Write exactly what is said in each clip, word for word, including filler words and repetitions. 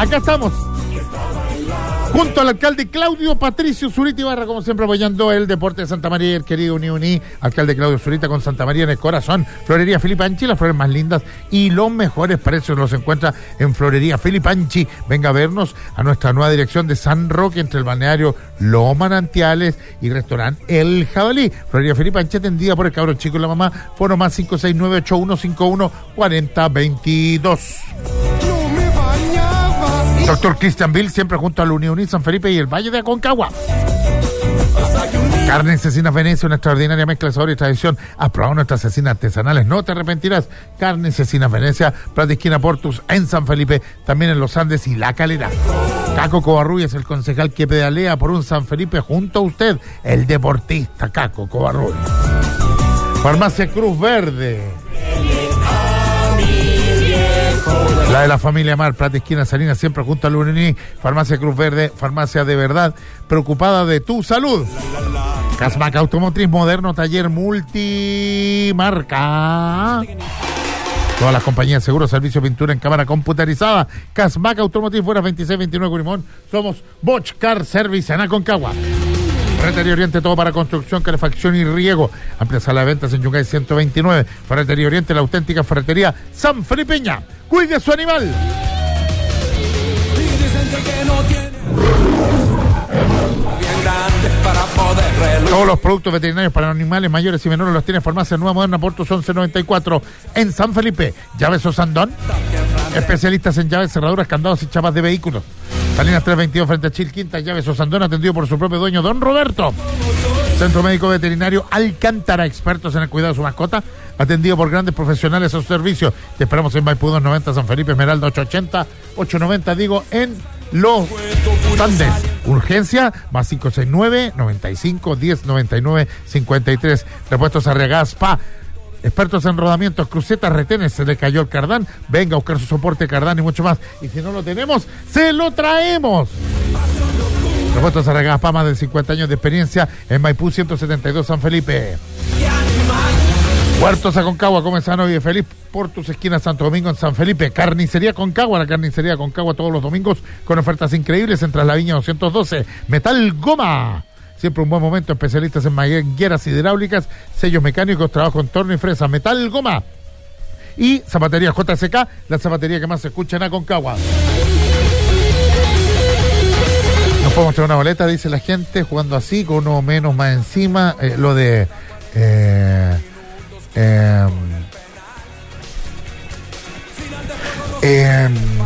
Acá estamos. Junto al alcalde Claudio Patricio Zurita Ibarra, como siempre apoyando el deporte de Santa María, el querido Uni Uni, alcalde Claudio Zurita con Santa María en el corazón. Florería Filipanchi, las flores más lindas y los mejores precios los encuentra en Florería Filipanchi. Venga a vernos a nuestra nueva dirección de San Roque, entre el balneario Los Manantiales y restaurante El Jabalí. Florería Filipanchi, atendida por el cabrón chico y la mamá. Foro más cinco seis nueve ocho uno cinco uno cuatro cero dos dos. Doctor Christian Bill, siempre junto al Uni Uni, San Felipe y el Valle de Aconcagua. Carne Cecinas Venecia, una extraordinaria mezcla de sabor y tradición. Has probado nuestras cecinas artesanales, no te arrepentirás. Carne Cecinas Venecia, Plaza Esquina Portus, en San Felipe, también en Los Andes y La Calera. Caco Covarrubias, el concejal que pedalea por un San Felipe junto a usted, el deportista Caco Covarrubias. Farmacia Cruz Verde, la de la familia Mar, Plata Esquina Salinas, siempre junto al Uni. Farmacia Cruz Verde, farmacia de verdad, preocupada de tu salud. Casmac Automotriz, moderno taller multimarca. Todas las compañías de seguro, servicio, pintura en cámara computarizada. Casmac Automotriz, fuera veintiséis veintinueve Curimón. Somos Bosch Car Service en Aconcagua. Ferretería Oriente, todo para construcción, calefacción y riego. Amplia sala de ventas en Yungay ciento veintinueve. Ferretería Oriente, la auténtica ferretería San Felipeña. Cuide su animal. Todos los productos veterinarios para animales mayores y menores los tiene Farmacia Nueva Moderna Portus once noventa y cuatro en San Felipe. Llaves Osandón, especialistas en llaves, cerraduras, candados y chapas de vehículos. Salinas trescientos veintidós frente a Chil Quinta, Llaves Osandón, atendido por su propio dueño, don Roberto. Centro Médico Veterinario Alcántara, expertos en el cuidado de su mascota, atendido por grandes profesionales a su servicio. Te esperamos en Maipú doscientos noventa, San Felipe, Esmeralda ochocientos ochenta, ochocientos noventa, digo, en Los Andes. Urgencia, más cinco seis nueve, noventa y cinco, diez, noventa y nueve, cincuenta y tres. Repuestos Arriagada Spa, expertos en rodamientos, crucetas, retenes. Se le cayó el cardán, venga a buscar su soporte cardán y mucho más. Y si no lo tenemos, se lo traemos. Repuestos Arriagada Spa, más de cincuenta años de experiencia en Maipú ciento setenta y dos, San Felipe. Huertos Aconcagua, come sano y feliz por tus esquinas Santo Domingo en San Felipe. Carnicería Aconcagua, la carnicería Aconcagua todos los domingos con ofertas increíbles en la Viña doscientos doce. Metal Goma, siempre un buen momento, especialistas en mangueras hidráulicas, sellos mecánicos, trabajo en torno y fresa. Metal Goma. Y Zapatería J C K, la zapatería que más se escucha en Aconcagua. Nos podemos traer una boleta, dice la gente, jugando así, con uno menos más encima. Eh, lo de... Eh, Eh, eh,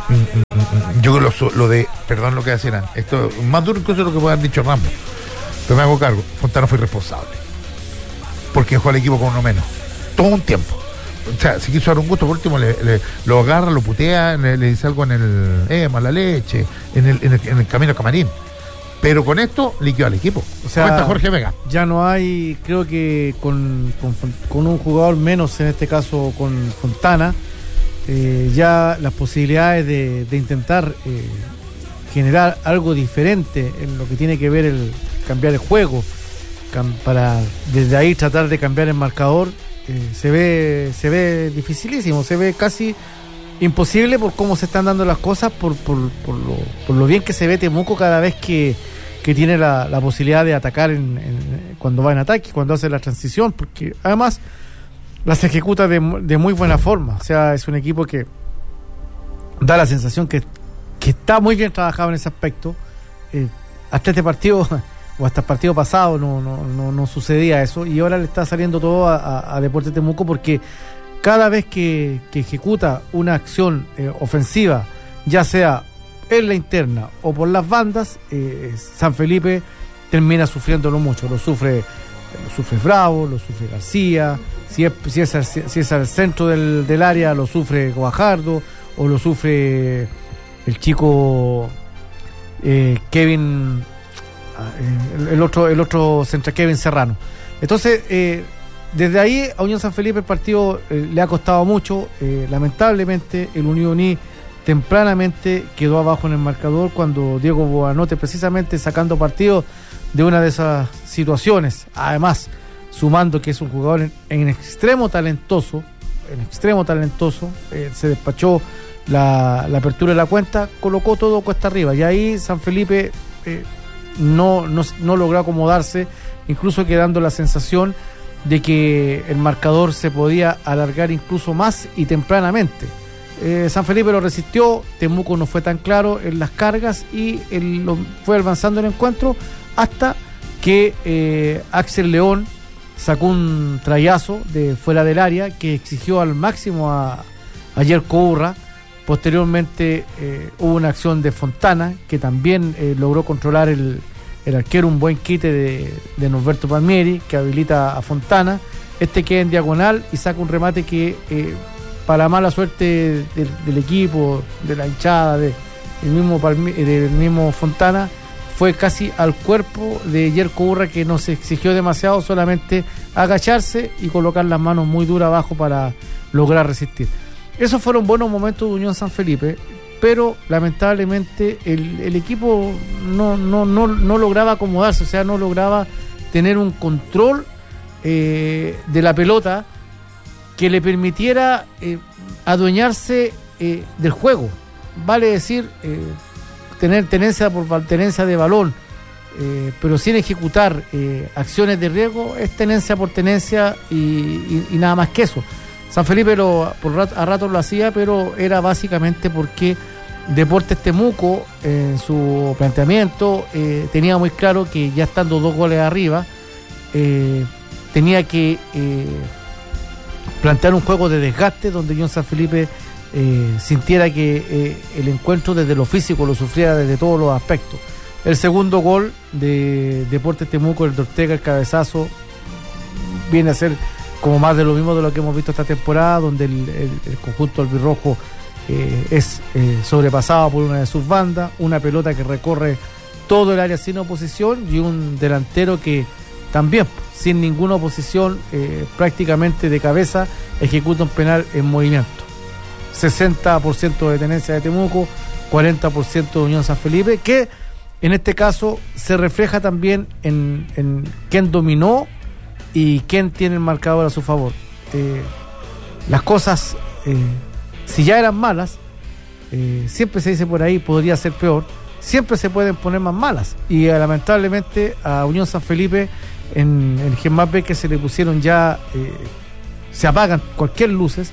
yo creo lo, lo de, perdón lo que decían, esto más duro incluso de lo que puede haber dicho Rambo, pero me hago cargo. Fontana fue irresponsable porque dejó al equipo con uno menos todo un tiempo. O sea, si quiso dar un gusto, por último le, le, lo agarra, lo putea, le, le dice algo en el eh, mala leche, en el, en el, en el camino a camarín. Pero con esto liquidó al equipo. O sea, cuenta Jorge Vega. Ya no hay, creo que con, con, con un jugador menos, en este caso con Fontana, eh, ya las posibilidades de, de intentar eh, generar algo diferente en lo que tiene que ver el cambiar el juego, cam, para desde ahí tratar de cambiar el marcador, eh, se ve se ve dificilísimo, se ve casi imposible por cómo se están dando las cosas, por, por, por, lo, por lo bien que se ve Temuco cada vez que, que tiene la, la posibilidad de atacar en, en, cuando va en ataque, cuando hace la transición, porque además las ejecuta de, de muy buena forma. O sea, es un equipo que da la sensación que, que está muy bien trabajado en ese aspecto. Eh, hasta este partido o hasta el partido pasado no, no, no, no sucedía eso, y ahora le está saliendo todo a, a, a Deportes Temuco, porque cada vez que, que ejecuta una acción eh, ofensiva, ya sea en la interna o por las bandas, eh, San Felipe termina sufriéndolo mucho. Lo sufre, lo sufre Bravo, lo sufre García, si es, si es, al, si es al centro del, del área, lo sufre Guajardo, o lo sufre el chico eh, Kevin, el, el otro el otro central, Kevin Serrano. Entonces, eh, desde ahí a Unión San Felipe el partido eh, le ha costado mucho. Eh, lamentablemente el Unión Uní tempranamente quedó abajo en el marcador cuando Diego Boanote, precisamente sacando partido de una de esas situaciones, además sumando que es un jugador en, en extremo talentoso, en extremo talentoso, eh, se despachó la, la apertura de la cuenta, colocó todo cuesta arriba. Y ahí San Felipe eh, no, no, no logró acomodarse, incluso quedando la sensación de que el marcador se podía alargar incluso más y tempranamente. Eh, San Felipe lo resistió, Temuco no fue tan claro en las cargas y él lo, fue avanzando el encuentro hasta que eh, Axel León sacó un trayazo de fuera del área que exigió al máximo a, a Yerko Urra. Posteriormente eh, hubo una acción de Fontana que también eh, logró controlar el, el arquero, un buen quite de, de Norberto Palmieri que habilita a Fontana. Este queda en diagonal y saca un remate que eh, para mala suerte del, del equipo, de la hinchada, de, del, mismo Palmi, del mismo Fontana, fue casi al cuerpo de Yerko Urra, que no se exigió demasiado, solamente agacharse y colocar las manos muy duras abajo para lograr resistir. Esos fueron buenos momentos de Unión San Felipe, pero lamentablemente el, el equipo no, no, no, no lograba acomodarse, o sea, no lograba tener un control eh, de la pelota que le permitiera eh, adueñarse eh, del juego. Vale decir, eh, tener tenencia por tenencia de balón, eh, pero sin ejecutar eh, acciones de riesgo, es tenencia por tenencia y, y, y nada más que eso. San Felipe lo, por rat, a ratos lo hacía, pero era básicamente porque Deportes Temuco, eh, en su planteamiento, eh, tenía muy claro que ya estando dos goles arriba, eh, tenía que eh, plantear un juego de desgaste donde Unión San Felipe eh, sintiera que eh, el encuentro desde lo físico lo sufriera desde todos los aspectos. El segundo gol de Deportes Temuco, el de Ortega, el cabezazo, viene a ser como más de lo mismo de lo que hemos visto esta temporada, donde el, el, el conjunto albirrojo eh, es eh, sobrepasado por una de sus bandas, una pelota que recorre todo el área sin oposición y un delantero que también sin ninguna oposición, eh, prácticamente de cabeza, ejecuta un penal en movimiento. sesenta por ciento de tenencia de Temuco, cuarenta por ciento de Unión San Felipe, que en este caso se refleja también en, en quién dominó y quién tiene el marcador a su favor. Eh, las cosas, eh, si ya eran malas, eh, siempre se dice por ahí, podría ser peor, siempre se pueden poner más malas. Y eh, lamentablemente a Unión San Felipe, en el Germán Becker se le pusieron ya, eh, se apagan cualquier luces,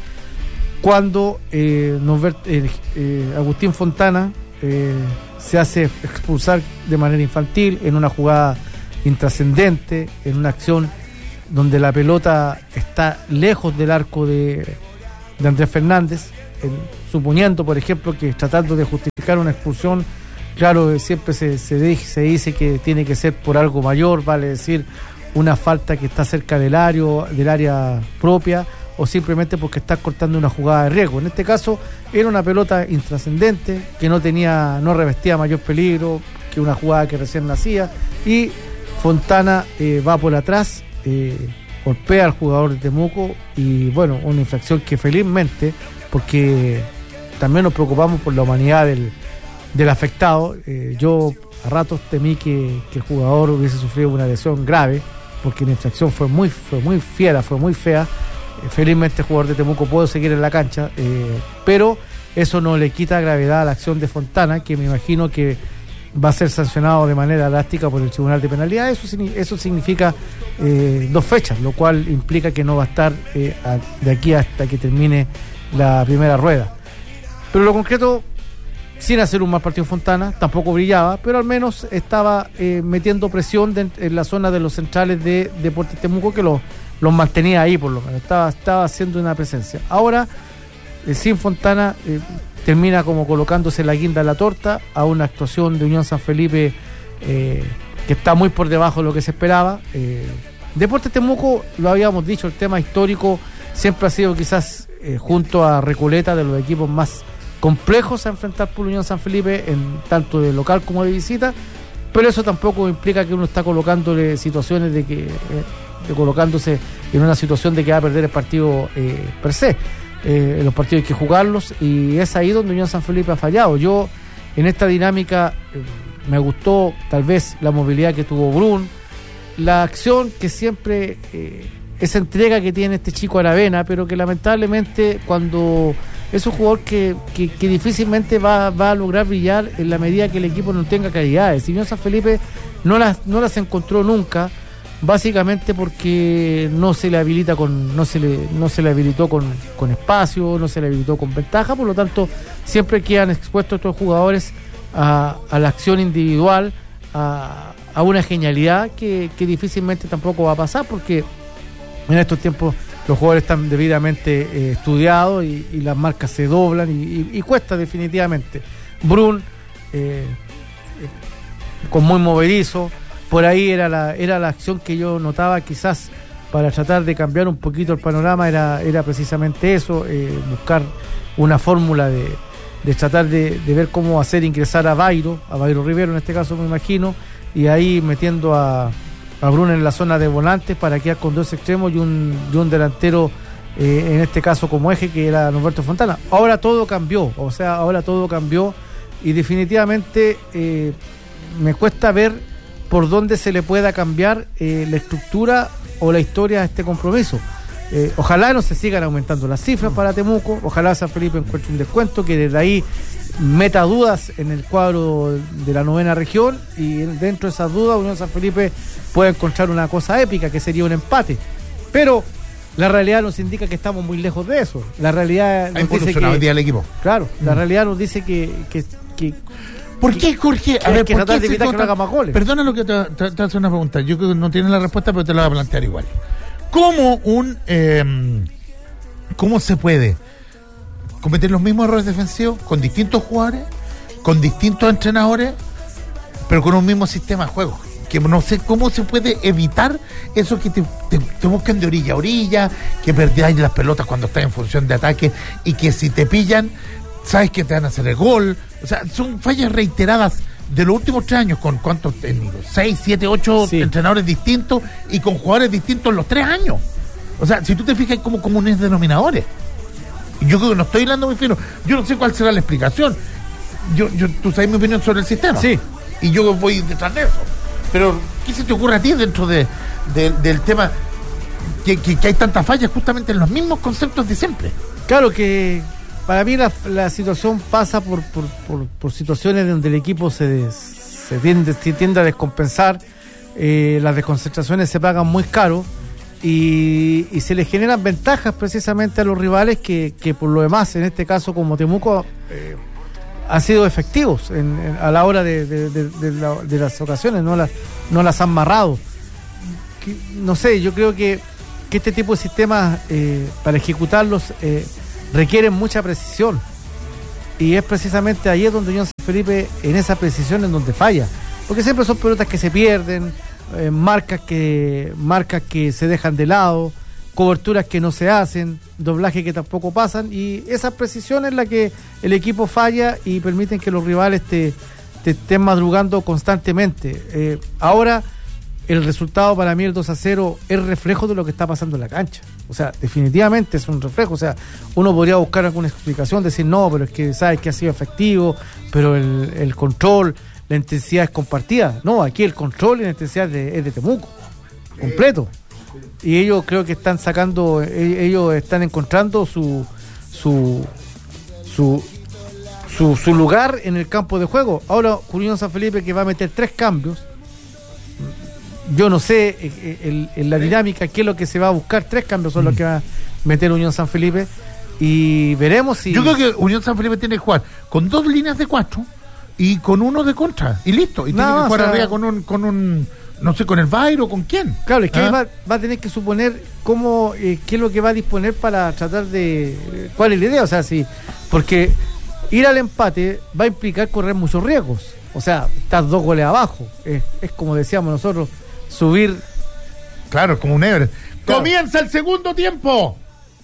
cuando eh, Norbert, eh, eh, Agustín Fontana eh, se hace expulsar de manera infantil en una jugada intrascendente, en una acción donde la pelota está lejos del arco de, de Andrés Fernández, en, suponiendo, por ejemplo, que tratando de justificar una expulsión, claro, siempre se, se, dice, se dice que tiene que ser por algo mayor, vale decir, una falta que está cerca del área, del área propia, o simplemente porque está cortando una jugada de riesgo. En este caso era una pelota intrascendente, que no tenía, no revestía mayor peligro que una jugada que recién nacía, y Fontana eh, va por atrás, eh, golpea al jugador de Temuco, y bueno, una infracción que felizmente, porque también nos preocupamos por la humanidad del, del afectado, eh, yo a ratos temí que, que el jugador hubiese sufrido una lesión grave, porque la infracción fue muy, fue muy fiera, fue muy fea. Eh, felizmente el jugador de Temuco pudo seguir en la cancha, eh, pero eso no le quita gravedad a la acción de Fontana, que me imagino que va a ser sancionado de manera drástica por el Tribunal de Penalidad. Eso, eso significa eh, dos fechas, lo cual implica que no va a estar eh, a, de aquí hasta que termine la primera rueda. Pero lo concreto, sin hacer un mal partido Fontana, tampoco brillaba, pero al menos estaba eh, metiendo presión de, en la zona de los centrales de Deportes Temuco, que los, los mantenía ahí por lo menos, estaba, estaba haciendo una presencia. Ahora, eh, sin Fontana, eh, termina como colocándose la guinda de la torta a una actuación de Unión San Felipe eh, que está muy por debajo de lo que se esperaba. Eh, Deportes Temuco, lo habíamos dicho, el tema histórico siempre ha sido quizás eh, junto a Recoleta de los equipos más complejos a enfrentar por Unión San Felipe, en tanto de local como de visita, pero eso tampoco implica que uno está colocándole situaciones de que eh, de colocándose en una situación de que va a perder el partido eh, per se. Eh, en los partidos hay que jugarlos, y es ahí donde Unión San Felipe ha fallado. Yo en esta dinámica eh, me gustó tal vez la movilidad que tuvo Brun, la acción que siempre eh, esa entrega que tiene este chico Aravena, pero que lamentablemente cuando es un jugador que, que, que difícilmente va, va a lograr brillar en la medida que el equipo no tenga calidades. Si bien San Felipe no las, no las encontró nunca, básicamente porque no se le habilita con, no se le, no se le habilitó con, con espacio, no se le habilitó con ventaja, por lo tanto siempre quedan expuestos estos jugadores a, a la acción individual, a, a una genialidad que, que difícilmente tampoco va a pasar, porque en estos tiempos los jugadores están debidamente eh, estudiados y, y las marcas se doblan y, y, y cuesta definitivamente. Brun eh, eh, con muy movedizo, por ahí era la, era la acción que yo notaba quizás para tratar de cambiar un poquito el panorama, era, era precisamente eso, eh, buscar una fórmula de, de tratar de, de ver cómo hacer ingresar a Bairo, a Bairo Rivero en este caso me imagino, y ahí metiendo a a Bruno en la zona de volantes para quedar con dos extremos y un, y un delantero, eh, en este caso como eje, que era Norberto Fontana. Ahora todo cambió, o sea, ahora todo cambió y definitivamente eh, me cuesta ver por dónde se le pueda cambiar eh, la estructura o la historia a este compromiso. Eh, ojalá no se sigan aumentando las cifras para Temuco, ojalá San Felipe encuentre un descuento que desde ahí meta dudas en el cuadro de la novena región, y dentro de esas dudas Unión San Felipe puede encontrar una cosa épica que sería un empate, pero la realidad nos indica que estamos muy lejos de eso. La realidad nos dice que, hoy día el equipo. Claro, mm. la realidad nos dice que, que, que ¿por qué, Jorge? A hay ver, que ¿por tratar qué de evitar que no haga más goles? Perdona lo que te, te, te hace una pregunta. Yo creo que no tienes la respuesta, pero te la voy a plantear igual. ¿Cómo un eh, cómo se puede cometer los mismos errores defensivos con distintos jugadores, con distintos entrenadores, pero con un mismo sistema de juego? Que no sé cómo se puede evitar eso, que te, te, te buscan de orilla a orilla, que perdáis las pelotas cuando estás en función de ataque, y que si te pillan, sabes que te van a hacer el gol. O sea, son fallas reiteradas de los últimos tres años, con cuántos técnicos, seis, siete, ocho sí. entrenadores distintos y con jugadores distintos los tres años. O sea, si tú te fijas, hay como comunes denominadores. Yo creo que no estoy hablando muy fino. Yo no sé cuál será la explicación. Yo, yo, tú sabes mi opinión sobre el sistema. Sí. Y yo voy detrás de eso. Pero, ¿qué se te ocurre a ti dentro de, de, del tema que, que, que hay tantas fallas justamente en los mismos conceptos de siempre? Claro que para mí la, la situación pasa por, por, por, por situaciones donde el equipo se, se, tiende, se tiende a descompensar, eh, las desconcentraciones se pagan muy caro y, y se le generan ventajas precisamente a los rivales que, que por lo demás, en este caso como Temuco, eh, han sido efectivos en, en, a la hora de, de, de, de, la, de las ocasiones, no las, no las han marrado. Que, no sé, yo creo que, que este tipo de sistemas, eh, para ejecutarlos, eh, requieren mucha precisión, y es precisamente ahí es donde Unión San Felipe, en esa precisión, en donde falla, porque siempre son pelotas que se pierden, eh, marcas que marcas que se dejan de lado, coberturas que no se hacen, doblajes que tampoco pasan, y esa precisión es la que el equipo falla y permiten que los rivales te, te estén madrugando constantemente. Eh, ahora el resultado para mí, el dos a cero, es reflejo de lo que está pasando en la cancha. O sea, definitivamente es un reflejo. O sea, uno podría buscar alguna explicación, decir, no, pero es que sabes que ha sido efectivo, pero el, el control, la intensidad es compartida. No, aquí el control y la intensidad es de, es de Temuco, completo. Y ellos creo que están sacando, ellos están encontrando su su su su, su lugar en el campo de juego. Ahora, Unión San Felipe, que va a meter tres cambios. Yo no sé en, en la dinámica qué es lo que se va a buscar. Tres cambios son los que va a meter Unión San Felipe, y veremos si... Yo creo que Unión San Felipe tiene que jugar con dos líneas de cuatro y con uno de contra, y listo. Y no, tiene que jugar, o sea, arriba con un, con un no sé, con el Bairo, ¿con quién? Claro, es que ¿Ah? va, va a tener que suponer cómo, eh, qué es lo que va a disponer para tratar de... Eh, ¿cuál es la idea? O sea, sí, porque ir al empate va a implicar correr muchos riesgos. O sea, estás dos goles abajo. Es, es como decíamos nosotros, subir... Claro, como un Everest. Claro. Comienza el segundo tiempo.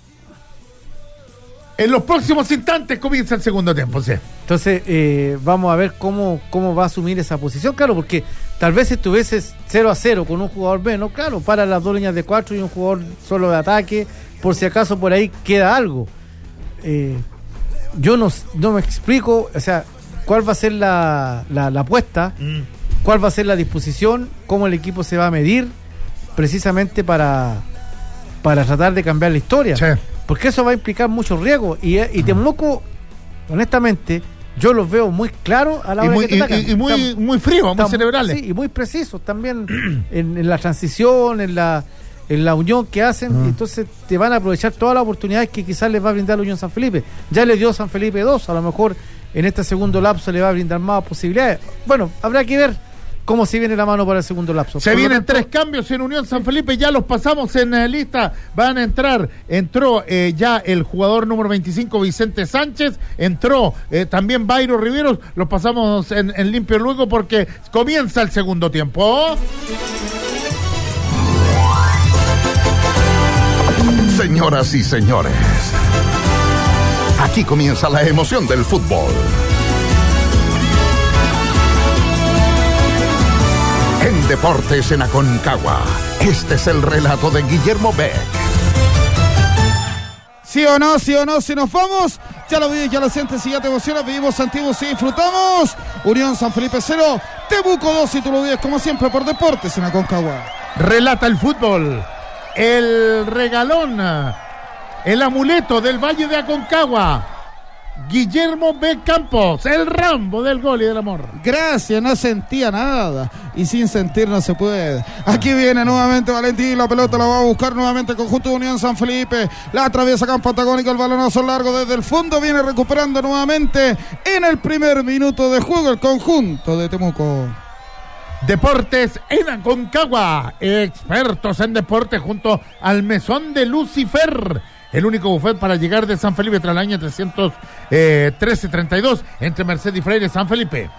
En los próximos instantes comienza el segundo tiempo, sí. Entonces, eh, vamos a ver cómo, cómo va a asumir esa posición. Claro, porque tal vez si estuvieses cero a cero con un jugador menos, claro, para las dos líneas de cuatro y un jugador solo de ataque, por si acaso por ahí queda algo. Eh, yo no, no me explico, o sea, cuál va a ser la, la, la apuesta, mm. cuál va a ser la disposición, cómo el equipo se va a medir, precisamente para, para tratar de cambiar la historia. Sí. porque eso va a implicar mucho riesgo. Y, y Temuco, honestamente, yo los veo muy claros a la hora y muy, que te atacan. Y, y muy, están, muy fríos, muy cerebrales. Sí, y muy precisos también en, en la transición, en la en la unión que hacen. Uh-huh. Entonces te van a aprovechar todas las oportunidades que quizás les va a brindar la Unión San Felipe. Ya le dio San Felipe dos, a lo mejor en este segundo lapso le va a brindar más posibilidades. Bueno, habrá que ver cómo se viene la mano para el segundo lapso. Se Por vienen tanto, tres cambios en Unión San Felipe, ya los pasamos en eh, lista. Van a entrar, entró eh, ya el jugador número veinticinco, Vicente Sánchez, entró eh, también Bayro Riveros, los pasamos en, en limpio luego porque comienza el segundo tiempo. Señoras y señores, aquí comienza la emoción del fútbol. En Deportes en Aconcagua, este es el relato de Guillermo Beck. Sí o no, sí o no, si nos vamos, ya lo vives, ya lo sientes, si ya te emocionas, vivimos, sentimos y disfrutamos. Unión San Felipe cero, Temuco dos, y tú lo vives como siempre por Deportes en Aconcagua. Relata el fútbol, el regalón, el amuleto del Valle de Aconcagua, Guillermo B. Campos, el Rambo del gol y del amor. Gracias, no sentía nada y sin sentir no se puede. Aquí viene nuevamente Valentín, la pelota la va a buscar nuevamente el conjunto de Unión San Felipe, la atraviesa campo antagónico, el balonazo largo desde el fondo, viene recuperando nuevamente en el primer minuto de juego el conjunto de Temuco. Deportes en Aconcagua, expertos en deportes junto al Mesón de Lucifer, el único buffet para llegar de San Felipe tras el año trescientos trece treinta y dos entre Merced y Freire, San Felipe.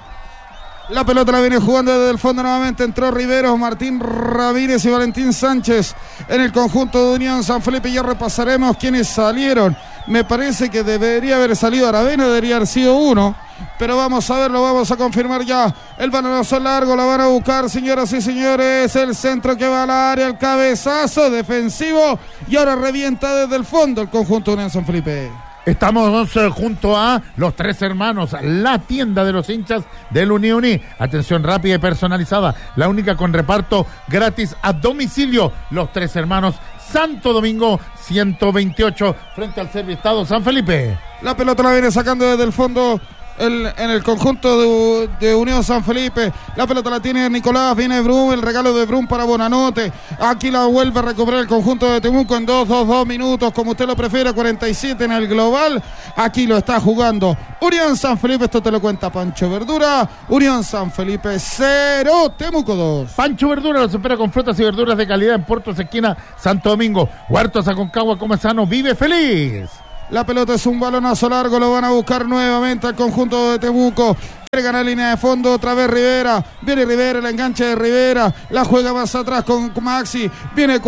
La pelota la viene jugando desde el fondo nuevamente, entró Riveros, Martín Ramírez y Valentín Sánchez en el conjunto de Unión San Felipe. Ya repasaremos quiénes salieron. Me parece que debería haber salido Aravena, debería haber sido uno, pero vamos a verlo, vamos a confirmar ya. El balonazo largo, la van a buscar, señoras y señores, el centro que va al área, el cabezazo defensivo, y ahora revienta desde el fondo el conjunto de Unión San Felipe. Estamos eh, junto a los tres hermanos, la tienda de los hinchas del Uniuní. Atención rápida y personalizada, la única con reparto gratis a domicilio. Los tres hermanos, Santo Domingo ciento veintiocho, frente al Serviestado San Felipe. La pelota la viene sacando desde el fondo El, en el conjunto de, de Unión San Felipe. La pelota la tiene Nicolás, viene Brum, el regalo de Brum para Bonanote. Aquí la vuelve a recuperar el conjunto de Temuco en dos, dos, dos minutos, como usted lo prefiere, cuarenta y siete en el global. Aquí lo está jugando Unión San Felipe, esto te lo cuenta Pancho Verdura. Unión San Felipe cero, Temuco dos. Pancho Verdura los espera con frutas y verduras de calidad en Puerto Esquina, Santo Domingo. Huertos Aconcagua, come sano, vive feliz. La pelota es un balonazo largo, lo van a buscar nuevamente al conjunto de Temuco. Quiere ganar línea de fondo, otra vez Rivera. Viene Rivera, el enganche de Rivera. La juega más atrás con Maxi. Viene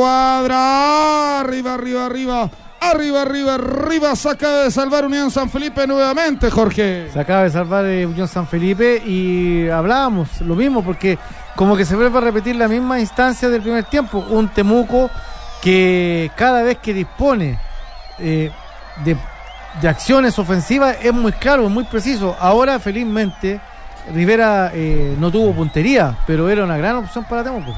Cuadra. Arriba, arriba, arriba. Arriba, arriba, arriba. Se acaba de salvar Unión San Felipe nuevamente, Jorge. Se acaba de salvar eh, Unión San Felipe y hablábamos lo mismo, porque como que se vuelve a repetir la misma instancia del primer tiempo. Un Temuco que cada vez que dispone Eh, De, de acciones ofensivas es muy claro, es muy preciso. Ahora felizmente Rivera eh, no tuvo puntería, pero era una gran opción para Temuco.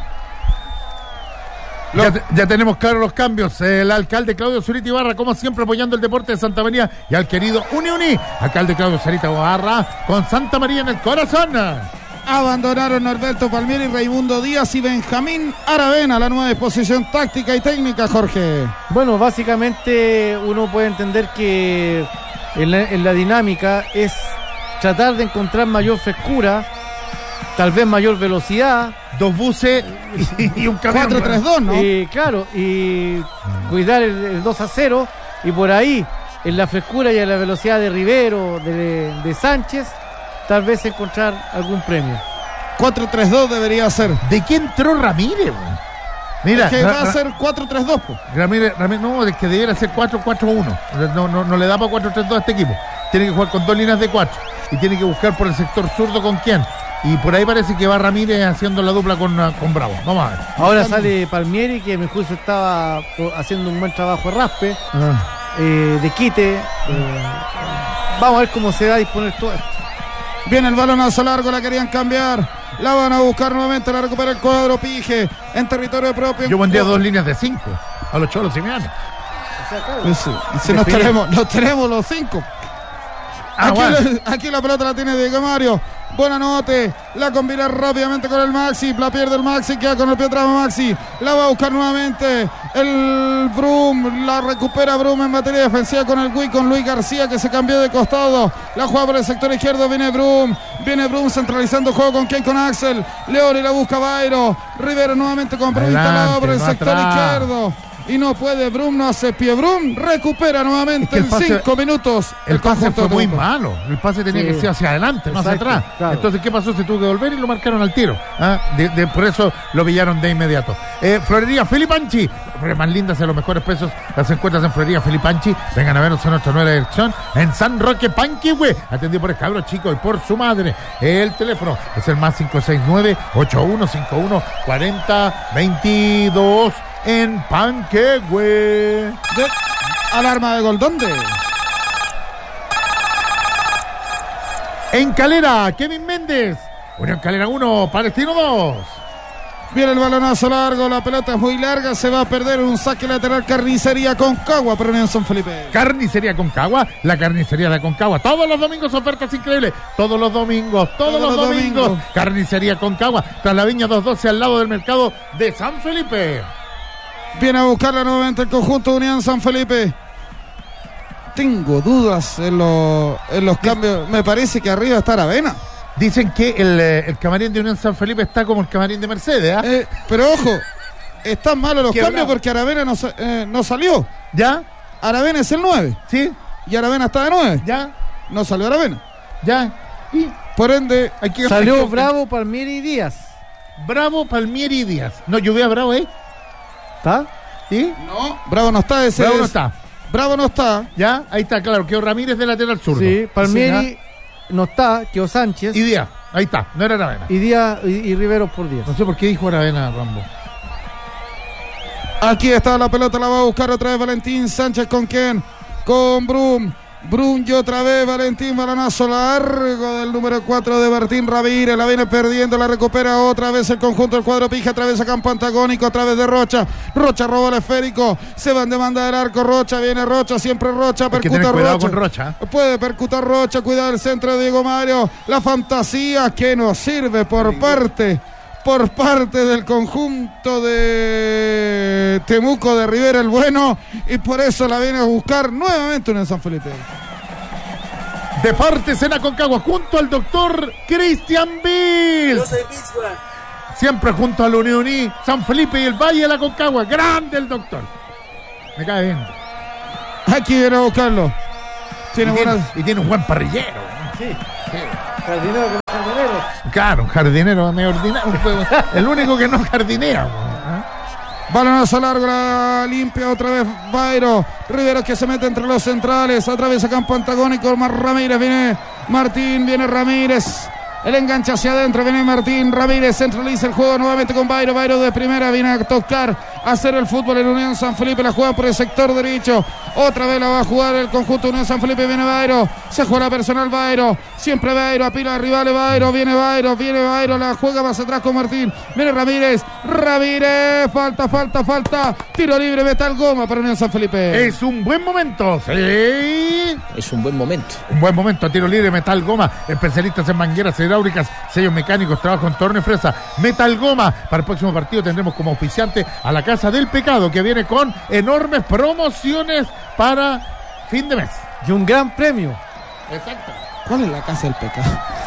Ya, ya tenemos claros los cambios. El alcalde Claudio Zurita Ibarra, como siempre, apoyando el deporte de Santa María, y al querido Uniuní, alcalde Claudio Zurita Ibarra, con Santa María en el corazón. Abandonaron Norberto Palmieri, Raimundo Díaz y Benjamín Aravena, la nueva disposición táctica y técnica, Jorge. Bueno, básicamente uno puede entender que en la, en la dinámica es tratar de encontrar mayor frescura, tal vez mayor velocidad. Dos buses y, y un camión. cuatro tres dos, ¿no? Y claro, y cuidar el, el dos a cero, y por ahí, en la frescura y en la velocidad de Rivero, de, de Sánchez, tal vez encontrar algún premio. cuatro tres dos debería ser. ¿De quién entró Ramírez, man? Mira, es que ra, va a ra, ser cuatro tres dos, pues. Ramírez, Ramírez, no, es que debiera ser cuatro cuatro uno. No, no, no le da para cuatro tres dos a este equipo. Tiene que jugar con dos líneas de cuatro. Y tiene que buscar por el sector zurdo con quién. Y por ahí parece que va Ramírez haciendo la dupla con, con Bravo. Vamos a ver. Ahora sale Palmieri, que a mi juicio estaba haciendo un buen trabajo de raspe, ah. eh, de quite. Eh, vamos a ver cómo se va a disponer todo esto. Viene el balonazo largo, la querían cambiar. La van a buscar nuevamente, la recupera el cuadro Pige en territorio propio. Yo pondría dos líneas de cinco a los Cholos Simeone. O sea, claro. Sí, sí, nos, tenemos, nos tenemos los cinco. Ah, aquí, bueno. la, aquí la pelota la tiene Diego Mario. Buena note. La combina rápidamente con el Maxi. La pierde el Maxi. Queda con el pie atrás Maxi. La va a buscar nuevamente el Brum. La recupera Brum en materia defensiva con el Gui, con Luis García que se cambió de costado. La juega por el sector izquierdo. Viene Brum. Viene Brum centralizando el juego con Ken, con Axel. León y la busca Bairo. Rivero nuevamente con Brum instalado por el no sector atrás. izquierdo. Y no puede Brum, no hace pie. Brum recupera nuevamente Es que el en pase- cinco minutos. El pase conjunto fue muy Temuco. malo. El pase tenía Sí. que ser hacia adelante, no hacia Exacto, atrás. claro. Entonces, ¿qué pasó? Se tuvo que volver y lo marcaron al tiro. ¿Ah? De- de- por eso lo pillaron de inmediato. Eh, Florería Filipanchi. Más lindas y a los mejores precios las encuentras en Florería Filipanchi. Vengan a vernos en nuestra nueva dirección en San Roque Panquihue. Atendido por el cabro chico y por su madre. El teléfono es el más cinco seis nueve, ocho uno cinco uno, cuatro cero dos dos en Panquehue. De- alarma de gol. ¿Dónde? En Calera, Kevin Méndez. Unión Calera uno, Palestino dos. Viene el balonazo largo, la pelota es muy larga, se va a perder un saque lateral. Carnicería Concagua para Unión San Felipe. Carnicería Concagua, la carnicería de Concagua. Todos los domingos ofertas increíbles. Todos los domingos, todos, los, los domingos. domingos. Carnicería Concagua, tras la Viña doscientos doce al lado del mercado de San Felipe. Viene a buscarla nuevamente el conjunto de Unión San Felipe. Tengo dudas en, lo- en los cambios. Me parece que arriba está Aravena. Dicen que el, eh, el camarín de Unión San Felipe está como el camarín de Mercedes, ¿ah? Eh, pero ojo, están malos los Qué cambios bravo. porque Aravena no, sa- eh, no salió. ¿Ya? Aravena es el nueve ¿Sí? y Aravena está de nueve. ¿Ya? No salió Aravena. ¿Ya? Y Por ende, hay que Salió hay que- Bravo, Palmieri y Díaz. Bravo, Palmieri y Díaz. No, yo veo a Bravo ahí. ¿Está? ¿Sí? no, Bravo no está. Ese Bravo no es- está. Bravo no está. ¿Ya? Ahí está, claro. Quedó Ramírez de lateral zurdo. Sí, Palmieri Sí, no está, quedó Sánchez. ¿ah? Y Díaz. Ahí está. No era Aravena. Y Díaz y, y Rivero por Díaz. No sé por qué dijo Aravena, Rambo. Aquí está la pelota, la va a buscar otra vez Valentín Sánchez. ¿Con quién? Con Brum. Brum y otra vez Valentín, balonazo largo del número cuatro de Martín Ramírez. La viene perdiendo, la recupera otra vez el conjunto del cuadro Pija. Atraviesa campo antagónico a través de Rocha. Rocha roba el esférico. Se van de banda del arco. Rocha, viene Rocha, siempre Rocha. Hay que Percuta tener cuidado Rocha. con Rocha. Puede percutar Rocha, cuidado el centro de Diego Mario. La fantasía que nos sirve por parte, por parte del conjunto de Temuco de Rivera el Bueno. Y por eso la viene a buscar nuevamente en San Felipe. Deportes en Aconcagua junto al doctor Cristian Bill. Yo soy Biswa. Siempre junto a la Unión y San Felipe y el Valle de la Aconcagua. Grande el doctor. Me cae bien. Aquí viene a buscarlo. Tiene y, tiene, buenas. y tiene un buen parrillero. Sí. Jardinero con jardinero. Claro, un jardinero medio ordinario. El único que no jardinea. ¿eh? Balonazo largo, la limpia otra vez Bairo. Rivero que se mete entre los centrales. Atraviesa campo antagónico. Mar Ramírez, viene Martín, viene Ramírez. El enganche hacia adentro, viene Martín Ramírez, centraliza el juego nuevamente con Bairo. Bairo de primera viene a tocar, a hacer el fútbol en Unión San Felipe. La juega por el sector derecho. Otra vez la va a jugar el conjunto de Unión San Felipe. Viene Bairo, se juega la personal Bairo. Siempre Bairo, apila a rivales Bairo. Viene Bairo, viene Bairo, la juega más atrás con Martín. Viene Ramírez, Ramírez, falta, falta, falta. Tiro libre, Metal Goma para Unión San Felipe. Es un buen momento. Sí. Es un buen momento. Un buen momento, tiro libre, Metal Goma, especialistas en mangueras hidráulicas, sellos mecánicos, trabajo en torno y fresa. Metal Goma, para el próximo partido tendremos como auspiciante a la Casa del Pecado, que viene con enormes promociones para fin de mes. Y un gran premio. Exacto. ¿Cuál es la casa del pecado?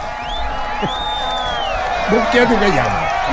Vos quédate callado.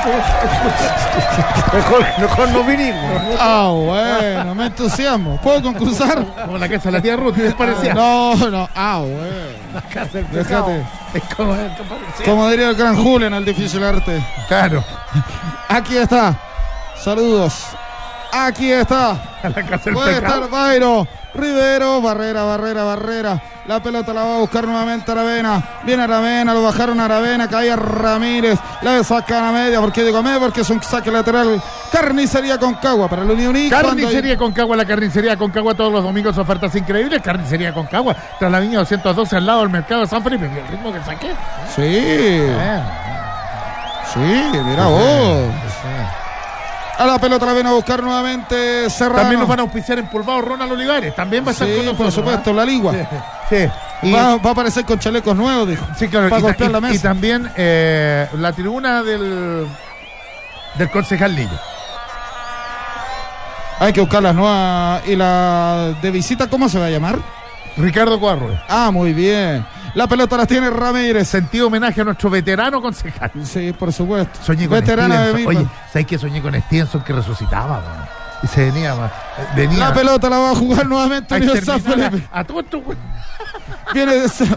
Mejor, mejor no vinimos. Ah, bueno, me entusiasmo. ¿Puedo concursar? Como la casa de la tía Ruth, ¿qué les parecía? No, no, ah, bueno. Casa del pecado. Déjate. Es como, ¿qué parecía? Como diría el gran Julio en el difícil arte. Claro, Aquí está. Saludos. Aquí está. a la casa del Puede pecado. estar Bairo. Rivero, Barrera, Barrera, Barrera. La pelota la va a buscar nuevamente Aravena. Viene Aravena, lo bajaron a Aravena. Caía Ramírez. La sacan a media. ¿Por qué digo a media? Porque es un saque lateral. Carnicería Concagua para el Unión y Carnicería Concagua, la carnicería Concagua todos los domingos, ofertas increíbles. Carnicería Concagua, tras la Viña doscientos doce al lado del mercado de San Felipe. ¿Y el ritmo que saqué? Sí, Eh, sí, mira vos. A la pelota la ven a buscar nuevamente Serrano. También nos van a auspiciar empolvados Ronald Olivares. También va a estar sí, con nosotros. por supuesto, ¿eh? la lengua. Sí. sí. Y, va, va a aparecer con chalecos nuevos, dijo. Sí, claro. Para Y, golpear y, la mesa. y también eh, la tribuna del, del concejal Lillo. Hay que buscar las nuevas. Y la de visita, ¿cómo se va a llamar? Ricardo Covarrubias. Ah, muy bien. La pelota la tiene Ramírez. Sentido homenaje a nuestro veterano concejal. Sí, por supuesto. Soñé con Veterano de Stevenson. Milman. Oye, ¿sabes qué? Soñé con Stevenson que resucitaba, man. Y se venía, man. Venía. La pelota la va a jugar nuevamente a Unión San exterminar Felipe. A, a todo esto, güey. Viene de San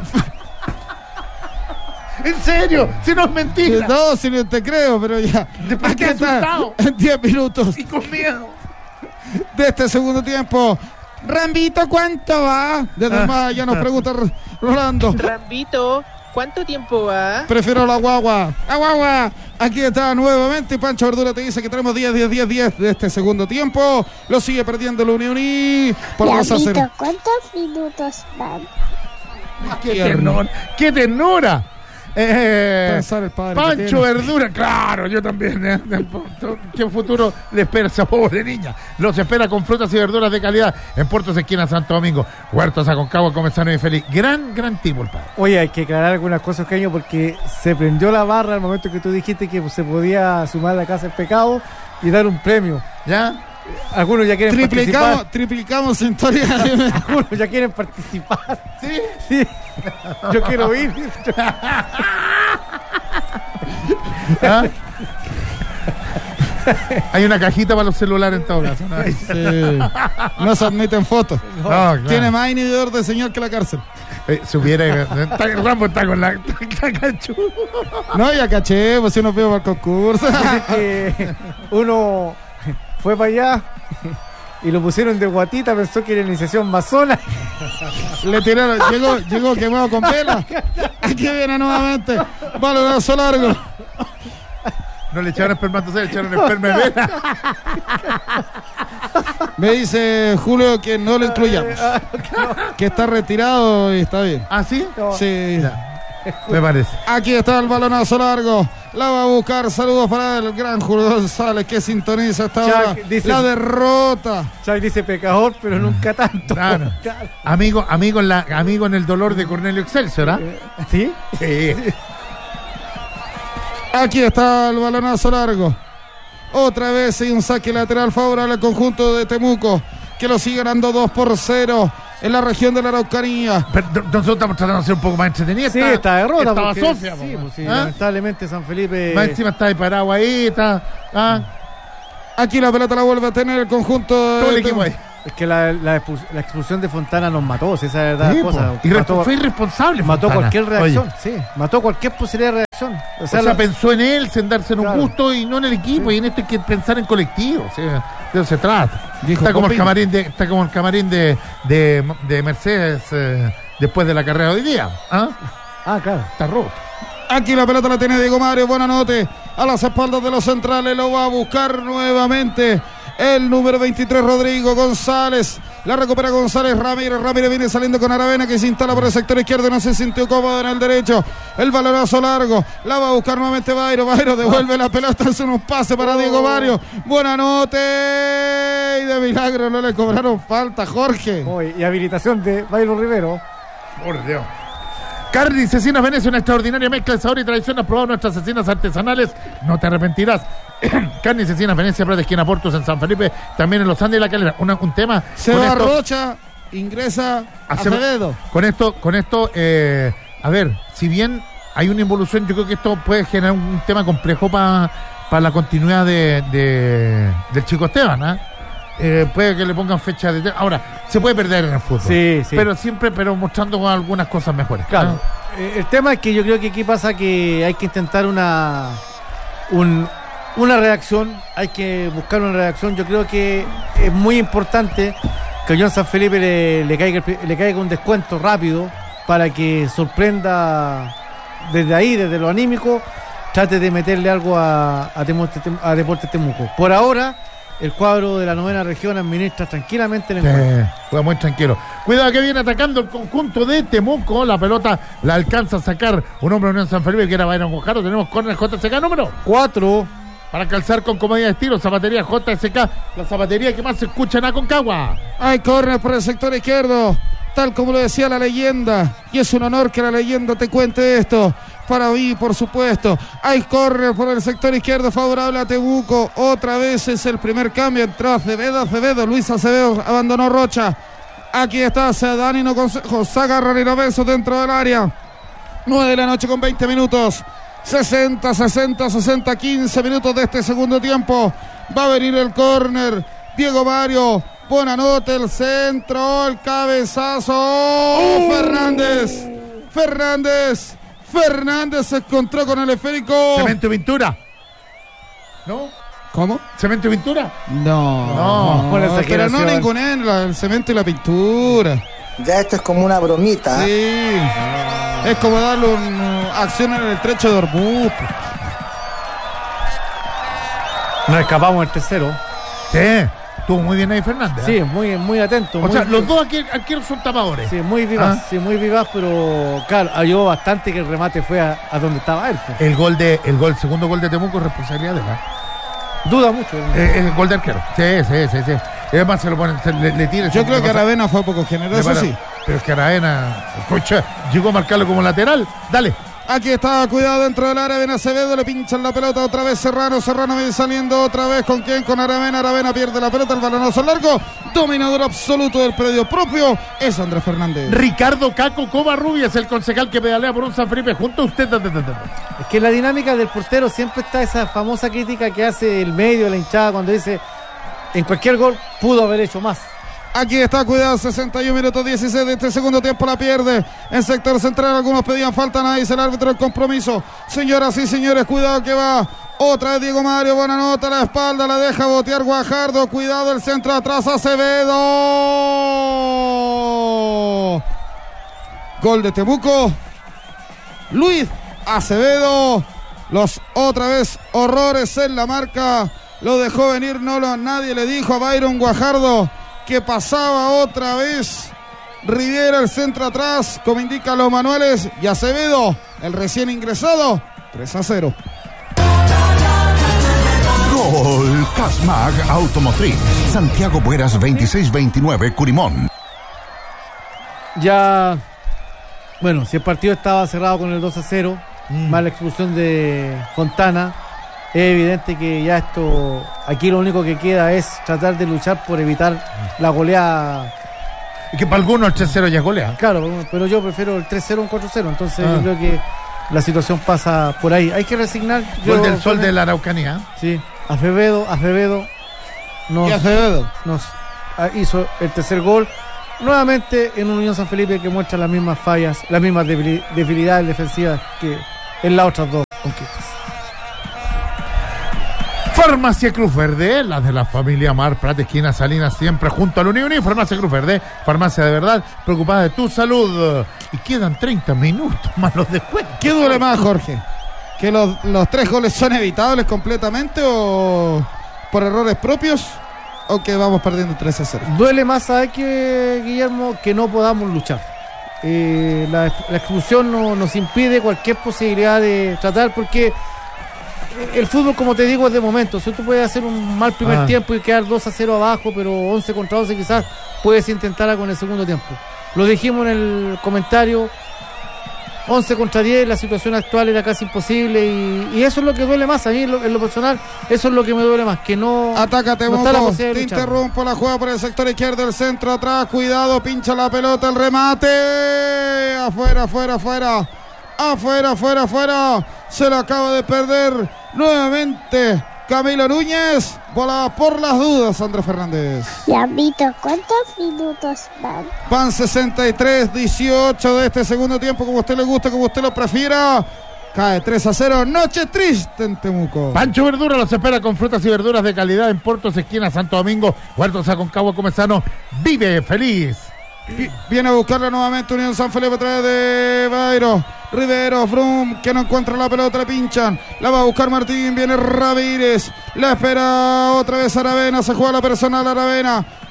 ¿En serio? Si no es mentira. No, si no te creo, pero ya. Después Aquí quedé está, asustado. en diez minutos Y con miedo. de este segundo tiempo. Rambito, ¿cuánto va? Desde el más ya nos pregunta Rolando. Rambito, ¿cuánto tiempo va? Prefiero la guagua. La guagua. Aquí está nuevamente. Pancho Verdura te dice que tenemos diez, diez, diez, diez de este segundo tiempo. Lo sigue perdiendo el Unión y por dos a cero. Rambito, ¿cuántos minutos van? ¡Qué ternura! ¡Qué ternura! Eh, Pensar el padre que Pancho tiene. Verdura, claro, yo también. ¿eh? ¿Qué futuro le espera a esa pobre niña? Los espera con frutas y verduras de calidad en Puertos Esquina Santo Domingo. Huertos Aconcagua, Comenzano y Feliz. Gran, gran tipo el padre. Oye, hay que aclarar algunas cosas, Caño, porque se prendió la barra al momento que tú dijiste que se podía sumar a la casa el pecado y dar un premio. ¿Ya? Algunos ya quieren Triplicamos, participar. triplicamos en historia. Algunos ya quieren participar. ¿Sí? Sí. Yo quiero ir. ¿Ah? Hay una cajita para los celulares en todo caso, ¿no? Sí. No se admiten fotos. No, claro. Tiene más inhibidor de señor que la cárcel. Eh, si hubiera. Está, Rambo está con la. Está cacho. No, ya caché, pues si uno pide para el concurso. Dice que uno fue para allá y lo pusieron de guatita, pensó que era iniciación masona. Le tiraron, llegó, llegó quemado con vela. Aquí viene nuevamente. Balonazo largo. No le echaron espermatozoide, le echaron esperma de vela. Me dice Julio que no lo incluyamos. Que está retirado y está bien. ¿Ah, sí? Sí. Ya. Me parece. Aquí está el balonazo largo. La va a buscar. Saludos para el gran Julio González que sintoniza esta hora. Chuck dice- La derrota. Chuck dice pecador, pero nunca tanto. Claro. Amigo, amigo, en la, amigo en el dolor de Cornelio Excelsior, ¿ah? ¿Sí? Sí. Aquí está el balonazo largo. Otra vez hay un saque lateral favorable al conjunto de Temuco, que lo sigue ganando dos por cero en la región de la Araucanía. Pero nosotros estamos tratando de ser un poco más entretenidos. Sí, está derrota. Estaba porque- Sofía, sí, po, pues sí, ¿ah? lamentablemente San Felipe. Más encima está ahí parado ahí, está. ¿Ah? Aquí la pelota la vuelve a tener el conjunto Todo el de equipo Temuco. ahí. Es que la, la, expu- la expulsión de Fontana nos mató, si esa es la verdad. Sí, Cosa. po. Irre- Mató, fue irresponsable. mató Fontana. cualquier reacción, Oye, sí. Mató cualquier posibilidad de reacción. O O sea, sea, la- pensó en él, en darse en un Claro. gusto y no en el equipo. Y en esto hay que pensar en colectivo. ¿Sí? De eso se trata. Dijo Está como el Copín. camarín de, está como el camarín de, de, de Mercedes eh, después de la carrera de hoy día. ¿Ah? ah, claro. Está roto. Aquí la pelota la tiene Diego Mario. Buena noche. A las espaldas de los centrales lo va a buscar nuevamente el número veintitrés, Rodrigo González. La recupera González Ramírez. Ramírez viene saliendo con Aravena, que se instala por el sector izquierdo. No se sintió cómodo en el derecho. El balonazo largo. La va a buscar nuevamente Bairo. Bairo devuelve la pelota. Hace unos pases para Diego Mario. Buena noche. Y de milagro no le cobraron falta, Jorge. Oye, y habilitación de Bailo Rivero. Por Dios. Carne y Cecinas Venecia, una extraordinaria mezcla de sabor y tradición. Has probado nuestras cecinas artesanales, no te arrepentirás. Carne y Cecinas Venecia, Prada Esquina Portos en San Felipe, también en Los Andes y La Calera. Una- un tema. Se con va esto- Rocha. Ingresa hacemos- Acevedo. Con esto, con esto, eh, a ver, si bien hay una involución, yo creo que esto puede generar un tema complejo para la continuidad de, de- del Chico Esteban, ¿ah? Eh, puede que le pongan fecha de... Ahora, se puede perder en el fútbol. Sí, sí. Pero siempre, pero mostrando algunas cosas mejores. Claro. ¿ah? Eh, el tema es que yo creo que aquí pasa que hay que intentar una un- una reacción, hay que buscar una reacción. Yo creo que es muy importante que a John San Felipe le, le caiga el pri- le caiga un descuento rápido para que sorprenda desde ahí, desde lo anímico, trate de meterle algo a, a, Deportes Tem- a Deportes Temuco. Por ahora, el cuadro de la novena región administra tranquilamente el encuentro. Sí, juega muy tranquilo. Cuidado que viene atacando el conjunto de Temuco. La pelota la alcanza a sacar un hombre de Unión San Felipe que era Byron Guajardo. Tenemos córner J C K número Cuatro. para calzar con comodidad de estilo. Zapatería J S K, la zapatería que más se escucha en Aconcagua. Hay córner por el sector izquierdo, tal como lo decía la leyenda, y es un honor que la leyenda te cuente esto. Para mí, por supuesto. Hay córner por el sector izquierdo favorable a Temuco. Otra vez es el primer cambio. Entró Acevedo, Acevedo, Luis Acevedo abandonó Rocha. Aquí está Danilo Consejo, saca Raniro Beso dentro del área. nueve de la noche con veinte minutos. sesenta, sesenta, sesenta, quince minutos de este segundo tiempo. Va a venir el córner. Diego Mario, buena nota, el centro, el cabezazo. ¡Oh! Fernández, Fernández. Fernández se encontró con el esférico. Cemento y pintura. ¿No? ¿Cómo? ¿Cemento y pintura? No. No, no pero no ningún el cemento y la pintura. Ya esto es como una bromita. Sí. Ah. Es como darle una uh, acción en el estrecho de Hormuz. Nos escapamos el tercero. Sí. Estuvo muy bien ahí Fernández. Sí, muy, muy atento. O muy sea, bien. los dos aquí, aquí son tapadores. Sí, muy vivaz, ¿Ah? sí, muy vivaz, pero claro, ayudó bastante que el remate fue a, a donde estaba él. Pues. El gol de, el gol, segundo gol de Temuco es responsabilidad de la. Duda mucho. Eh, el gol de arquero. Sí, sí, sí, sí. Además se lo ponen, se le, le tira. Yo creo que Aravena fue poco generoso, sí. Pero es que Aravena, escucha, llegó a marcarlo como lateral. Dale. Aquí está, cuidado dentro del área, viene Acevedo, le pinchan la pelota otra vez Serrano, Serrano viene saliendo otra vez, ¿con quién? Con Aravena, Aravena pierde la pelota, el balonazo largo, dominador absoluto del predio propio, es Andrés Fernández. Ricardo Caco Covarrubias, el concejal que pedalea por un San Felipe, junto a usted. Es que en la dinámica del portero siempre está esa famosa crítica que hace el medio, la hinchada, cuando dice, en cualquier gol pudo haber hecho más. Aquí está, cuidado, sesenta y un minutos dieciséis de este segundo tiempo, la pierde en sector central, algunos pedían falta, nadie dice el árbitro del compromiso. Señoras y señores, cuidado que va, otra vez Diego Mario, buena nota, la espalda, la deja botear Guajardo, cuidado el centro atrás, Acevedo. Gol de Temuco, Luis Acevedo, los otra vez horrores en la marca, lo dejó venir, no lo, nadie le dijo a Byron Guajardo que pasaba otra vez. Riviera el centro atrás, como indican los manuales, y Acevedo, el recién ingresado, tres a cero. Gol Casmag Automotriz, Santiago Bueras veintiséis veintinueve, Curimón. Ya, bueno, si el partido estaba cerrado con el dos a cero, mm. más la expulsión de Fontana, es evidente que ya esto, aquí lo único que queda es tratar de luchar por evitar la goleada. Y que para algunos el tres cero ya es goleada. Claro, pero yo prefiero el tres cero a un cuatro cero, entonces ah. yo creo que la situación pasa por ahí. Hay que resignar. Gol del Sol de la Araucanía. Sí, Acevedo, Acevedo nos, y Acevedo nos hizo el tercer gol. Nuevamente en un Unión San Felipe que muestra las mismas fallas, las mismas debilidades defensivas que en las otras dos conquistas. Farmacia Cruz Verde, la de la familia Mar Prat, esquina Salinas, siempre junto al Unión. Y Farmacia Cruz Verde, farmacia de verdad, preocupada de tu salud. Y quedan treinta minutos más los después. ¿Qué duele más, Jorge? ¿Que los, los tres goles son evitables completamente o por errores propios? ¿O que vamos perdiendo tres a cero? Duele más, ¿sabes qué, Guillermo? Que no podamos luchar. Eh, la, la expulsión no, nos impide cualquier posibilidad de tratar, porque el fútbol, como te digo, es de momento. Si tú puedes hacer un mal primer ah. tiempo y quedar dos a cero abajo, pero once contra once quizás puedes intentar algo en el segundo tiempo. Lo dijimos en el comentario, once contra diez, la situación actual era casi imposible y, y eso es lo que duele más. A mí en lo, en lo personal, eso es lo que me duele más, que no... Atácate, no Moco, te interrumpo la jugada por el sector izquierdo, el centro atrás, cuidado, pincha la pelota, el remate, afuera, afuera, afuera. Afuera, afuera, afuera. Se lo acaba de perder nuevamente Camilo Núñez. Bola por las dudas, Andrés Fernández. Lambito, ¿cuántos minutos van? Van sesenta y tres dieciocho de este segundo tiempo, como usted le guste, como usted lo prefiera. Cae tres a cero. Noche triste en Temuco. Pancho Verdura los espera con frutas y verduras de calidad en Portos, esquina Santo Domingo, Huertos Aconcagua, Comezano. Vive feliz. Viene a buscarla nuevamente Unión San Felipe a través de Bairo. Rivero, Frum, que no encuentra la pelota, le pinchan. La va a buscar Martín, viene Ramírez. La espera otra vez Aravena, se juega la personal Aravena.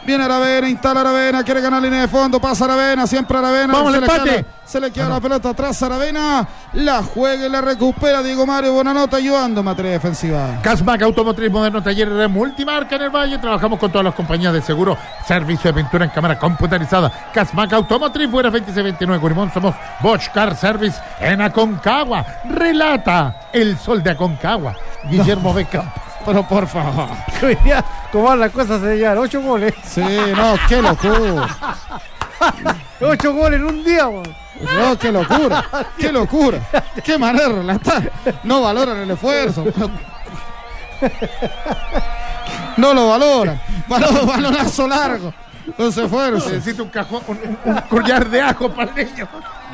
Viene Aravena, instala Aravena, quiere ganar línea de fondo, pasa Aravena, siempre Aravena. Vamos se al le empate. queda, se le queda ah, no. la pelota atrás a Aravena, la juega y la recupera Diego Mario Bonanota ayudando en materia defensiva. Casmac, Automotriz Moderno, taller multimarca en el Valle. Trabajamos con todas las compañías de seguro, servicio de pintura en cámara computarizada. Casmac Automotriz, Buenas veintiséis veintinueve, Curimón. Somos Bosch Car Service en Aconcagua. Relata el sol de Aconcagua, Guillermo no. Beca. Pero por favor. Como van las cosas se llevan ocho goles. Sí, no, qué locura. Ocho goles en un día, man. No, qué locura. Qué locura. Qué manera de relatar. No valoran el esfuerzo. No lo valoran. Valor, valorazo largo. Los esfuerzos. Necesito un cajón, un, un collar de ajo para el niño.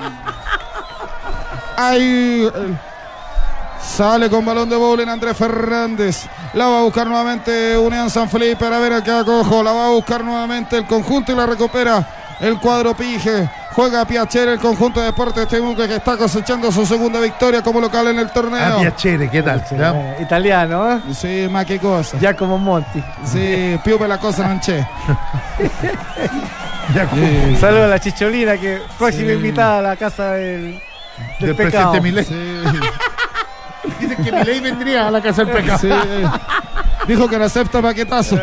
Hay. Eh, Sale con balón de bowling Andrés Fernández. La va a buscar nuevamente Unión San Felipe. Aravena que acojo. La va a buscar nuevamente el conjunto y la recupera el cuadro Pige. Juega Piacere el conjunto de Deportes Temuco que está cosechando su segunda victoria como local en el torneo. Ah, Piacere, ¿qué tal? Eh, italiano, ¿eh? Sí, más que cosa. Ya como Monti. Sí, piupe la cosa non c'è. Sí. Saludos a la Chicholina que próxima sí. invitada a la casa del, del, del pecado. Presidente Milei. Sí. Dicen que Milei vendría a la casa del pecado. Sí. Dijo que no acepta paquetazo.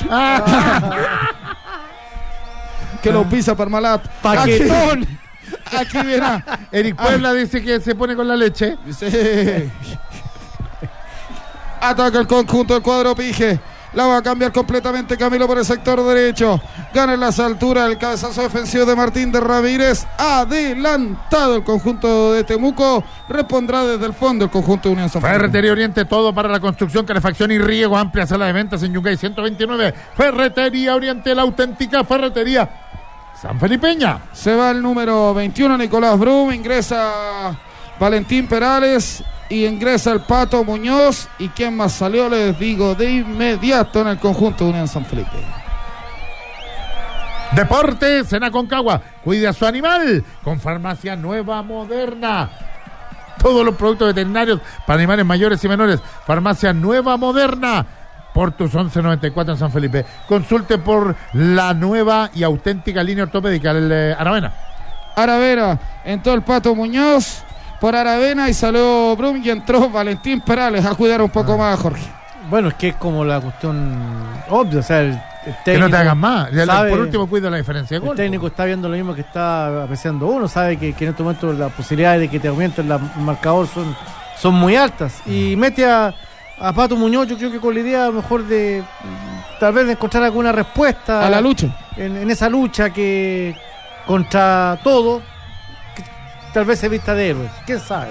Que lo pisa Parmalat. Paquetón. Aquí, aquí viene. Eric Puebla ah. dice que se pone con la leche. Sí. Ataca el conjunto del cuadro Pige. La va a cambiar completamente Camilo por el sector derecho. Gana en las alturas el cabezazo defensivo de Martín de Ramírez. Adelantado el conjunto de Temuco. Respondrá desde el fondo el conjunto de Unión San Felipe. Ferretería Oriente, todo para la construcción, calefacción y riego. Amplia sala de ventas en Yungay ciento veintinueve. Ferretería Oriente, la auténtica ferretería sanfelipeña. Se va el número veintiuno, Nicolás Brum. Ingresa Valentín Perales. Y ingresa el Pato Muñoz. ¿Y quién más salió? Les digo de inmediato en el conjunto de Unión San Felipe. Deportes en Aconcagua. Cuide a su animal con Farmacia Nueva Moderna. Todos los productos veterinarios para animales mayores y menores. Farmacia Nueva Moderna. Portus once noventa y cuatro en San Felipe. Consulte por la nueva y auténtica línea ortopédica. El eh, Aravena. Aravena. Entró el Pato Muñoz por Aravena y salió Brum y entró Valentín Perales a cuidar un poco ah. más, Jorge. Bueno, es que es como la cuestión obvia, o sea, el, el técnico que no te hagan más. Sabe, por último, cuida la diferencia de gol. El técnico está viendo lo mismo que está apreciando uno, sabe que, que en este momento las posibilidades de que te aumenten el marcador son, son muy altas. Y mete a, a Pato Muñoz, yo creo que con la idea mejor de tal vez de encontrar alguna respuesta a la lucha. En, en esa lucha que contra todo. Tal vez se vista de héroe, quién sabe.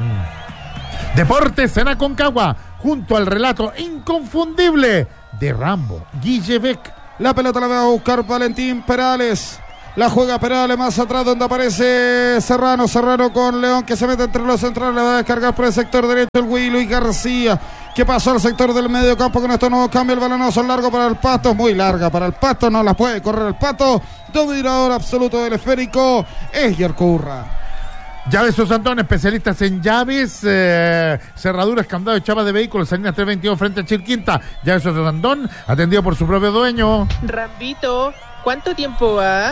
Mm. Deportes en Aconcagua, junto al relato inconfundible de Rambo, Guille Beck. La pelota la va a buscar Valentín Perales. La juega Perales más atrás donde aparece Serrano. Serrano con León que se mete entre los centrales. Le va a descargar por el sector derecho el Willy García. Que pasó al sector del medio campo con esto no cambia el balonazo largo para el Pato. Muy larga para el Pato. No la puede correr el Pato. Dominador absoluto del esférico es Yercurra. Llaves Osandón, especialistas en llaves, eh, cerraduras, candados y chapas de vehículos. Salinas trescientos veintidós frente a Chilquinta. Llaves Osandón, atendido por su propio dueño. Rambito, ¿cuánto tiempo va?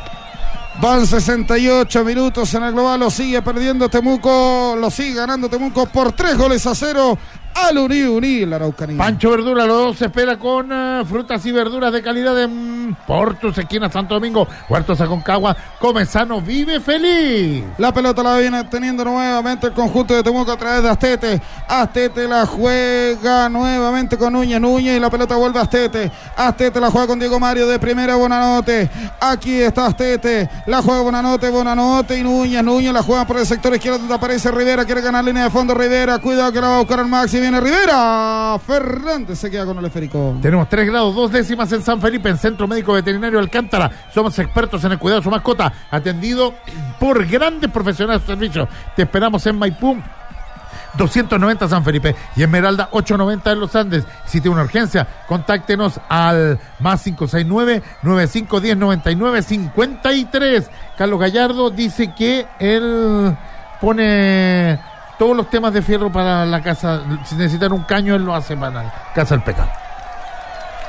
Van sesenta y ocho minutos en el global. Lo sigue perdiendo Temuco. Lo sigue ganando Temuco por tres goles a cero. Al Uní, Uní, la Araucanía. Pancho Verdura, los dos se espera con uh, frutas y verduras de calidad en Portus, esquina Santo Domingo, Huertos Aconcagua. Come sano, vive feliz. La pelota la viene teniendo nuevamente el conjunto de Temuco a través de Astete. Astete la juega nuevamente con Núñez, Núñez y la pelota vuelve a Astete. Astete la juega con Diego Mario de primera, Bonanote. Aquí está Astete, la juega Bonanote, Bonanote y Núñez, Núñez la juega por el sector izquierdo donde aparece Rivera, quiere ganar línea de fondo Rivera, cuidado que la va a buscar al Maxi. Viene Rivera, Fernández se queda con el esférico. Tenemos tres grados, dos décimas en San Felipe, en Centro Médico Veterinario Alcántara. Somos expertos en el cuidado de su mascota, atendido por grandes profesionales de servicio. Te esperamos en Maipú doscientos noventa San Felipe y Esmeralda ochocientos noventa en Los Andes. Si tiene una urgencia, contáctenos al más cinco seis nueve, nueve cinco uno cero, nueve nueve cinco tres. Carlos Gallardo dice que él pone todos los temas de fierro para la casa. Si necesitan un caño, él lo hace para la Casa del Pecado.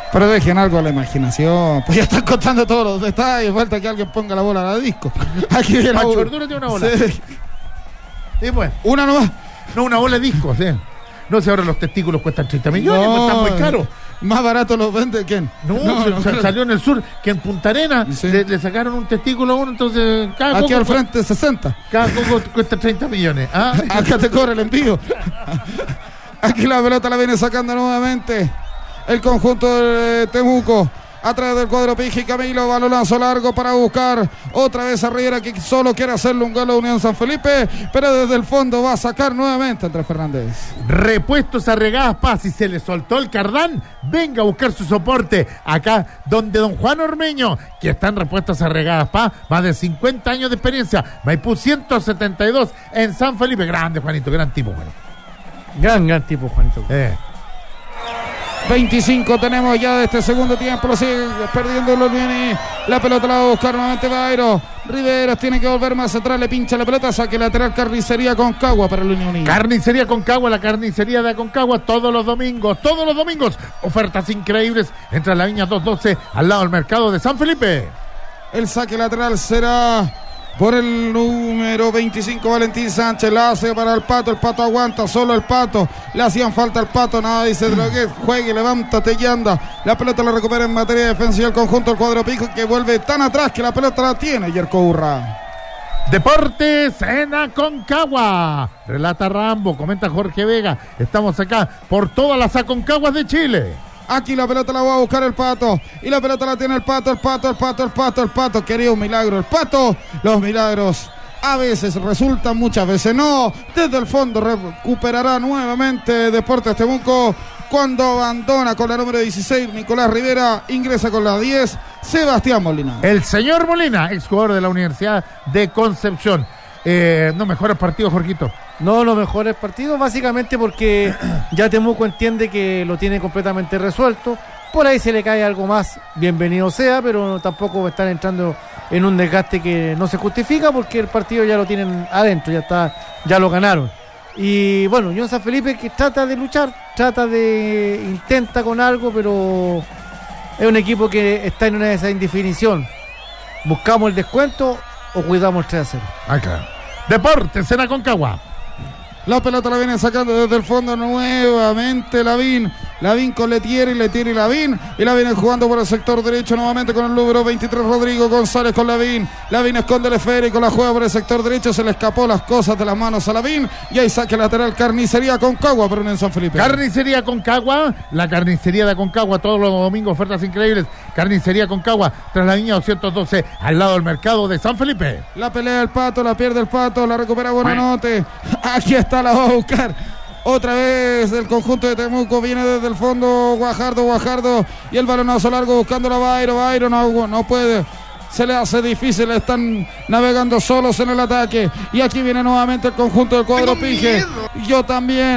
Pero dejen algo a la imaginación. Pues ya están contando todos los detalles. Falta que alguien ponga la bola a la disco. Aquí viene la Pancho Orduro tiene una bola. Sí. Y pues, Una nomás. no, una bola de discos, ¿sí? No sé, ahora los testículos cuestan treinta millones, No, pues están muy caros. Más barato los vende quién. No, no, se- no, se- creo- salió en el sur que en Punta Arenas Sí. le, le sacaron un testículo a uno, entonces cada Aquí coco, al frente sesenta. cada coco cuesta treinta millones. ¿Ah? Acá te cobra el envío. Aquí la pelota la viene sacando nuevamente el conjunto de Temuco. A través del cuadro Piji Camilo, balonazo largo para buscar otra vez a Rivera, que solo quiere hacerle un gol a Unión San Felipe, pero desde el fondo va a sacar nuevamente Andrés Fernández. Repuestos Arregadas Paz, y se le soltó el cardán, venga a buscar su soporte acá donde don Juan Ormeño, que está en Repuestos Arregadas Paz, más de cincuenta años de experiencia, Maipú ciento setenta y dos en San Felipe. Grande Juanito, gran tipo, bueno. Gran, gran tipo, Juanito. Eh. veinticinco tenemos ya de este segundo tiempo, lo sigue perdiendo los Luini. La pelota la va a buscar nuevamente Bairo. Riveros tiene que volver más atrás, le pincha la pelota, saque lateral, Carnicería Concagua para el Unión. Carnicería Concagua, la carnicería de Aconcagua, todos los domingos, todos los domingos, ofertas increíbles, entra a la Viña doscientos doce, al lado del mercado de San Felipe. El saque lateral será por el número veinticinco, Valentín Sánchez. La hace para el Pato, el Pato aguanta, solo el Pato. Le hacían falta al Pato, nada, dice Droguet. Juegue, levántate y anda. La pelota la recupera en materia defensiva el conjunto del cuadro pico, que vuelve tan atrás que la pelota la tiene Yerko Urra. Deportes en Aconcagua, relata Rambo, comenta Jorge Vega. Estamos acá por todas las Aconcaguas de Chile. Aquí la pelota la va a buscar el Pato. Y la pelota la tiene el Pato, el Pato, el Pato, el Pato, el Pato. Quería un milagro el Pato. Los milagros a veces resultan, muchas veces no. Desde el fondo recuperará nuevamente Deportes Temuco cuando abandona con la número dieciséis Nicolás Rivera. Ingresa con la diez Sebastián Molina. El señor Molina, exjugador de la Universidad de Concepción. Eh, no mejora el partido, Jorgito. No los mejores partidos, básicamente porque ya Temuco entiende que lo tiene completamente resuelto. Por ahí se le cae algo más, bienvenido sea, pero tampoco están entrando en un desgaste que no se justifica porque el partido ya lo tienen adentro, ya está, ya lo ganaron. Y bueno, Unión San Felipe que trata de luchar, trata de, intenta con algo, pero es un equipo que está en una de esas indefinición. ¿Buscamos el descuento o cuidamos el tres a cero? Ah, claro. Deportes en Aconcagua. La pelota la viene sacando desde el fondo nuevamente Lavín. Lavín con Letieri, Letieri y Lavín. Y la viene jugando por el sector derecho nuevamente con el número veintitrés Rodrigo González con Lavín. Lavín esconde el esférico, la juega por el sector derecho. Se le escapó las cosas de las manos a Lavín. Y ahí saque lateral Carnicería Concagua para Unión San Felipe. Carnicería Concagua, la carnicería de Aconcagua, todos los domingos ofertas increíbles. Carnicería Concagua, tras la Viña doscientos doce, al lado del mercado de San Felipe. La pelea del Pato, la pierde el Pato, la recupera Buenanote. Aquí está, la va a buscar. Otra vez el conjunto de Temuco, viene desde el fondo Guajardo, Guajardo. Y el balonazo largo buscando a Bairo, Bairo no, no puede. Se le hace difícil, están navegando solos en el ataque. Y aquí viene nuevamente el conjunto del cuadro Pije. Yo también.